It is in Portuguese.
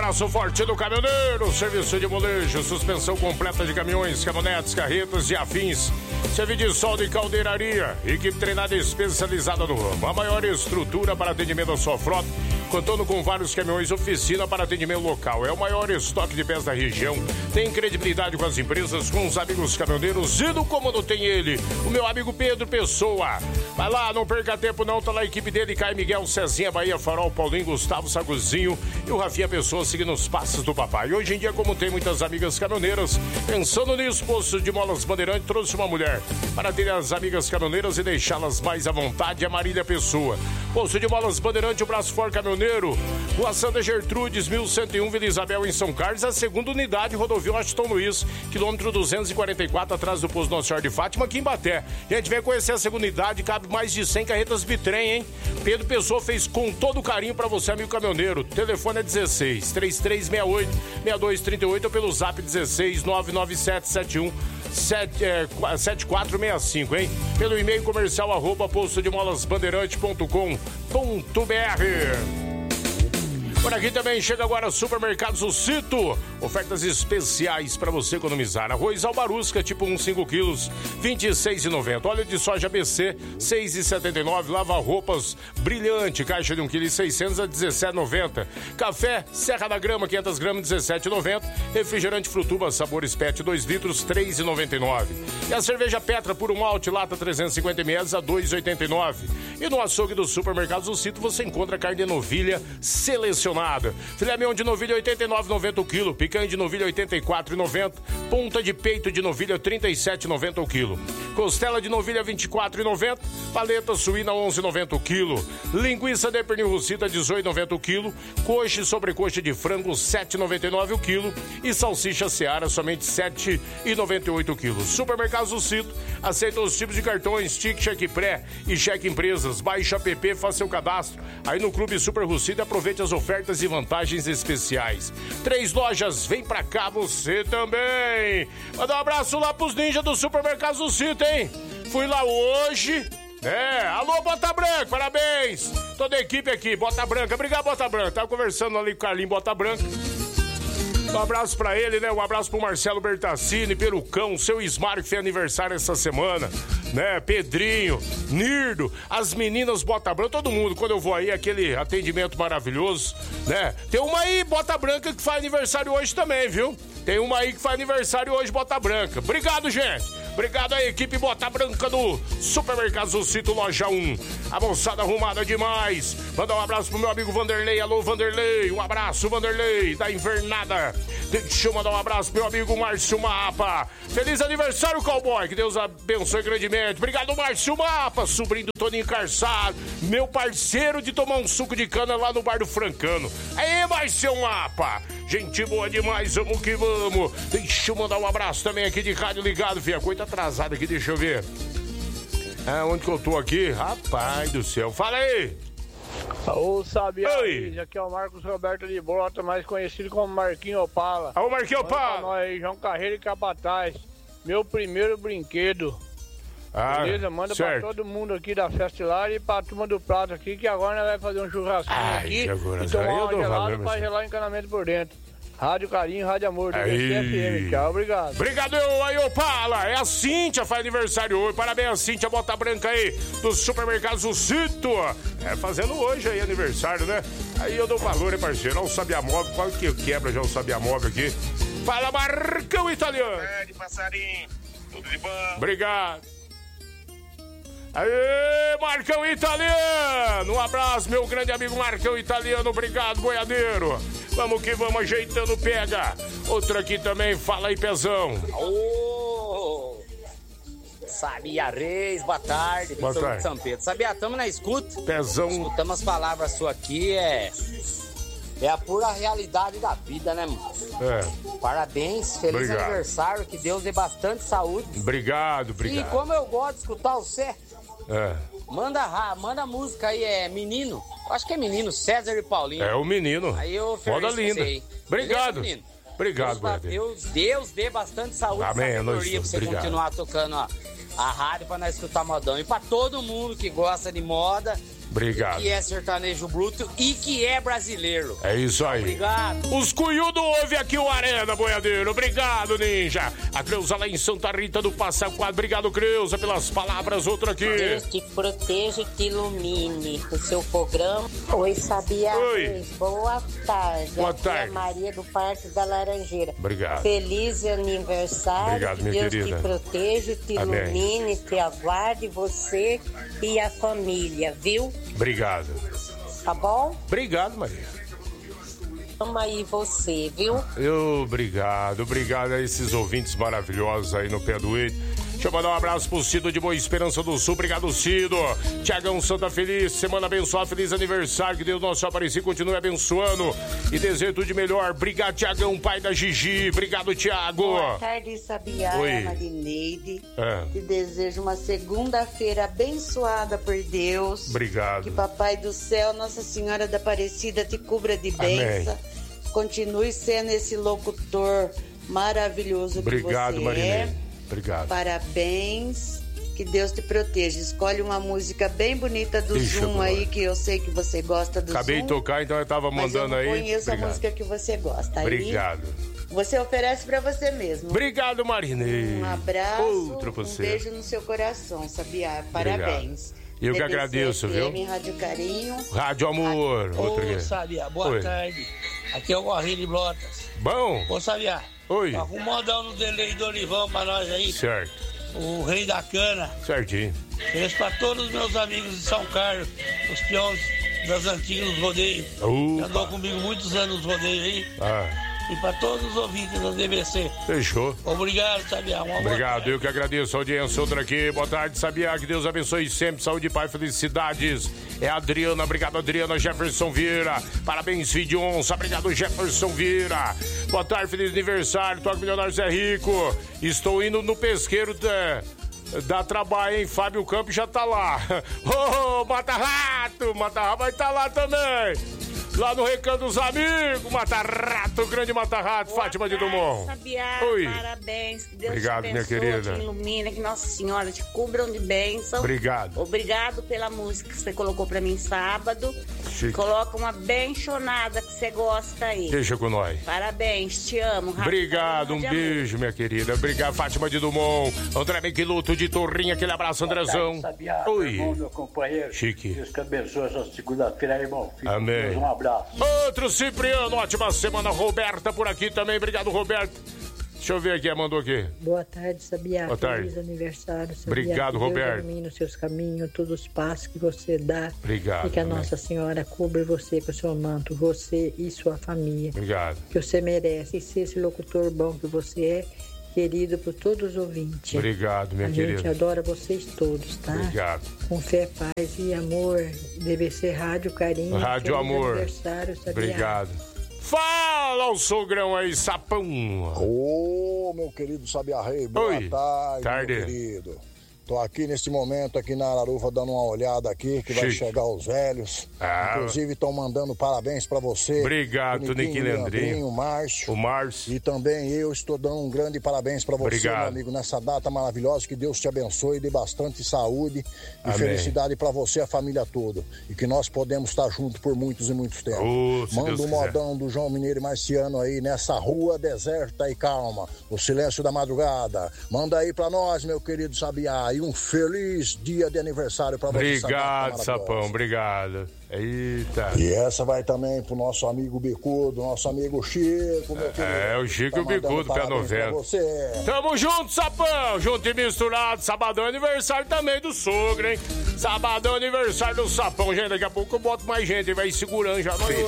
abraço forte do caminhoneiro. Serviço de molejo, suspensão completa de caminhões, caminhonetes, carretas e afins. Serviço de solda e caldeiraria. Equipe treinada e especializada no ramo. A maior estrutura para atendimento à sua frota, contando com vários caminhões, oficina para atendimento local. É o maior estoque de pés da região. Tem credibilidade com as empresas, com os amigos caminhoneiros e no comando tem ele, o meu amigo Pedro Pessoa. Vai lá, não perca tempo não, tá lá a equipe dele, Caio Miguel, Cezinha, Bahia, Farol, Paulinho, Gustavo, Saguzinho e o Rafinha Pessoa seguindo os passos do papai. Hoje em dia, como tem muitas amigas caminhoneiras, pensando nisso, Posto de Molas Bandeirante trouxe uma mulher para ter as amigas caminhoneiras e deixá-las mais à vontade, a Marília Pessoa. Posto de Molas Bandeirante, o braço forte caminhoneiro, Rua Santa Gertrudes, 1101, Vila Isabel, em São Carlos, a segunda unidade, rodovia Washington Luiz, quilômetro 244, atrás do posto Nossa Senhora de Fátima, aqui em Baté. Gente, vem conhecer a segunda unidade, cabe mais de 100 carretas bitrem, hein? Pedro Pessoa fez com todo carinho pra você, amigo caminhoneiro. Telefone é 16 3368 6238 ou pelo zap 16 99771 7465, hein? Pelo e-mail comercial @postodemolasbandeirante.com.br. Por aqui também chega agora Supermercados O Cito. Ofertas especiais para você economizar. Arroz Albarusca, tipo 5 quilos, R$ 26,90. Óleo de soja BC, R$ 6,79. Lava-roupas Brilhante, caixa de 1,6 kg a R$ 17,90. Café Serra da Grama, 500 gramas, R$ 17,90. Refrigerante Frutuba, sabores PET, 2 litros, R$ 3,99. E a cerveja Petra Puro Malte, lata 350 ml, a R$ 2,89. E no açougue do Supermercados O Cito você encontra carne de novilha selecionada. Filé mignon de novilha, R$ 89,90 o quilo. Picanha de novilha, R$ 84,90. Ponta de peito de novilha, R$ 37,90 o quilo. Costela de novilha, R$ 24,90. Paleta suína, R$ 11,90 o quilo. Linguiça de pernil russita, R$ 18,90 o quilo. Coxa e sobrecoxa de frango, R$ 7,99 o quilo. E salsicha Seara, somente R$ 7,98 o quilo. Supermercados do Cito aceita os tipos de cartões, TIC, cheque pré e cheque empresas. Baixe o app, faça seu cadastro. Aí no Clube Super Russita, aproveite as ofertas e vantagens especiais. 3 lojas, vem pra cá você também. Manda um abraço lá pros ninjas do Supermercados do Cito, hein? Fui lá hoje. Alô, Bota Branca, parabéns. Toda a equipe aqui, Bota Branca. Obrigado, Bota Branca. Tava conversando ali com o Carlinho Bota Branca. Um abraço pra ele, né? Um abraço pro Marcelo Bertassini, Perucão, seu Ismar, que fez aniversário essa semana, né? Pedrinho, Nirdo, as meninas Bota Branca, todo mundo. Quando eu vou aí, aquele atendimento maravilhoso, né? Tem uma aí, Bota Branca, que faz aniversário hoje também, viu? Tem uma aí que faz aniversário hoje, Bota Branca. Obrigado, gente. Obrigado à equipe Bota Branca do Supermercados do Cito, loja 1. A moçada arrumada demais. Mandar um abraço pro meu amigo Vanderlei. Alô, Vanderlei. Um abraço, Vanderlei, da Invernada. Deixa eu mandar um abraço pro meu amigo Márcio Mapa. Feliz aniversário, cowboy. Que Deus abençoe grandemente. Obrigado, Márcio Mapa, sobrinho do Toninho Carçado. Meu parceiro de tomar um suco de cana lá no bar do Francano. Aí, Márcio Mapa. Gente boa demais, vamos que vamos. Deixa eu mandar um abraço também aqui de rádio ligado, filha. Coisa atrasada aqui, deixa eu ver. Onde que eu tô aqui? Rapaz do céu, fala aí. Ô, Sabiá, aqui é o Marcos Roberto de Bota, mais conhecido como Marquinho Opala. Ô, Marquinho Opala. Pra nós aí, João Carreiro e Capataz. Meu primeiro brinquedo. Beleza? Manda certo pra todo mundo aqui da Festilar e pra turma do Prato aqui, que agora nós vamos fazer um churrasquinho aqui agora, e tomar uma gelada pra gelar o encanamento por dentro. Rádio Carinho, Rádio Amor, do FM. Tchau, obrigado. Obrigado, aí, Opala. É a Cíntia, faz aniversário hoje. Parabéns, a Cíntia Bota Branca aí, dos Supermercados do Cito. Fazendo hoje aí aniversário, né? Aí eu dou valor, hein, parceiro? Olha o Sabia Móvel, quase que quebra já o Sabia Móvel aqui. Fala, Marcão Italiano. De passarinho, tudo de bom. Obrigado. Aê, Marcão Italiano! Um abraço, meu grande amigo Marcão Italiano. Obrigado, boiadeiro. Vamos que vamos, ajeitando, pega. Outro aqui também, fala aí, Pezão. Ô, Sabia Reis, boa tarde. Boa tarde. De São Pedro. Sabia, tamo na escuta. Pezão. Escutamos as palavras suas aqui, é a pura realidade da vida, né, mano? Parabéns, feliz aniversário, que Deus dê bastante saúde. Obrigado. E como eu gosto de escutar você, manda música aí, Menino. Acho que é Menino, César e Paulinho. É o Menino. Aí eu ofereço. Foda linda. Obrigado. Beleza, obrigado, Deus dê bastante saúde e sabedoria pra você continuar tocando a rádio pra nós escutar modão. E pra todo mundo que gosta de moda, Obrigado. Que é sertanejo bruto e que é brasileiro. É isso aí. Obrigado. Os cunhudos ouvem aqui o Arena, boiadeiro. Obrigado, Ninja. A Creuza lá em Santa Rita do Passa Quatro. Obrigado, Creuza, pelas palavras. Outro aqui. Deus te proteja e te ilumine o seu programa. Oi, Sabia. Oi. Boa tarde. Boa Aqui tarde. É a Maria do Parque da Laranjeira. Obrigado. Feliz aniversário. Obrigado, minha Deus querida. te proteja, te Amém. ilumine, te aguarde você e a família, viu? Obrigado. Tá bom? Obrigado, Maria. Toma aí você, viu? Obrigado a esses ouvintes maravilhosos aí no pé do Eito. Deixa eu mandar um abraço pro Cido de Boa Esperança do Sul. Obrigado, Cido. Tiagão Santa Feliz, semana abençoada, feliz aniversário. Que Deus nosso Aparecido continue abençoando e desejo tudo de melhor. Obrigado, Tiagão, pai da Gigi. Obrigado, Tiago. Boa tarde, Sabiá. Oi. Marineide. Te desejo uma segunda-feira abençoada por Deus. Obrigado. Que Papai do Céu, Nossa Senhora da Aparecida te cubra de bênção. Continue sendo esse locutor maravilhoso que você Obrigado, Marineide. Obrigado. Parabéns. Que Deus te proteja. Escolhe uma música bem bonita do Zoom aí, que eu sei que você gosta do Acabei Zoom. de tocar, então eu tava mandando aí. Mas eu não conheço a música que você gosta. Obrigado. Aí, você oferece pra você mesmo. Obrigado, Marinei. Um abraço. Outro pra você. Um beijo no seu coração, Sabia? Parabéns. Eu que agradeço, viu? Rádio Carinho. Rádio Amor. Ô, Sabia, boa tarde. Aqui é o Gorrinho de Brotas. Bom. Ô, Sabia. Oi. Arruma um modão no delay do Olivão pra nós aí. Certo. O rei da cana. Certinho. Beijo pra todos os meus amigos de São Carlos, os peões das antigas dos rodeios. Andou comigo muitos anos nos rodeios aí. E para todos os ouvintes da DBC. Fechou. Obrigado, Sabiá. Obrigado, eu que agradeço a audiência. Outra aqui, boa tarde, Sabiá. Que Deus abençoe sempre. Saúde, paz, felicidades. É a Adriana, obrigado, Adriana. Jefferson Vieira. Parabéns, filho de onça. Obrigado, Jefferson Vieira. Boa tarde, feliz aniversário. Toque Milionário Zé Rico. Estou indo no pesqueiro dá trabalho, hein? Fábio Campos já tá lá. Ô, Mata-Rato! Mata-Rato vai estar lá também. Lá no Recanto dos Amigos, Mata-Rato, grande Mata-Rato, Fátima de Dumont. Sabiá, oi. Parabéns, que Deus obrigado, te minha abençoe, querida. te ilumine, que Nossa Senhora te cubram de bênção. Obrigado. Obrigado pela música que você colocou pra mim sábado. Chique. Coloca uma benchonada que você gosta aí. Deixa com nós. Parabéns, te amo. Obrigado, um beijo, minha querida. Obrigado, Fátima de Dumont. André Miquiluto de Torrinha, aquele abraço, Andrezão. Oi. Meu irmão, meu companheiro. Chique. Deus que abençoe essa segunda-feira aí, irmão. Fique amém. Deus, um abraço. Outro Cipriano, ótima semana. Roberta por aqui também. Obrigado, Roberta. Deixa eu ver aqui, mandou aqui. Boa tarde, Sabiá. Boa tarde. Feliz aniversário, Sabiá. Obrigado, que Deus Roberto. ilumine os seus caminhos, todos os passos que você dá. Obrigado. E que a amém. Nossa Senhora cubra você com o seu manto, você e sua família. Obrigado. Que você merece. E ser esse locutor bom que você é, querido por todos os ouvintes. Obrigado, minha querida. A gente adora vocês todos, tá? Obrigado. Com fé, paz e amor. DBC Rádio Carinho. Rádio Feliz Amor. aniversário, Sabiá. Obrigado. Fala o sogrão aí, sapão. Ô, meu querido Sabiá Rei, boa oi. tarde, meu querido. Tô aqui nesse momento, aqui na Ararufa, dando uma olhada aqui, que vai chegar os velhos. Inclusive, estão mandando parabéns pra você. Obrigado, Toniquinho Leandrinho. O Márcio. O Márcio. E também eu estou dando um grande parabéns pra você, obrigado. meu amigo, nessa data maravilhosa. Que Deus te abençoe, dê bastante saúde e amém. Felicidade pra você e a família toda. E que nós podemos estar juntos por muitos e muitos tempos. Manda um modão do João Mineiro e Marciano aí, nessa rua deserta e calma, no silêncio da madrugada. Manda aí pra nós, meu querido Sabiá. E um feliz dia de aniversário pra você. Obrigado, sapão, obrigado. Eita. E essa vai também pro nosso amigo Bicudo, nosso amigo Chico, meu querido. É, o Chico e o Bicudo, pé 90. Tamo junto, sapão, junto e misturado. Sabadão é aniversário também do sogro, hein? Sabadão é aniversário do sapão, gente. Daqui a pouco eu boto mais gente, vai segurando já.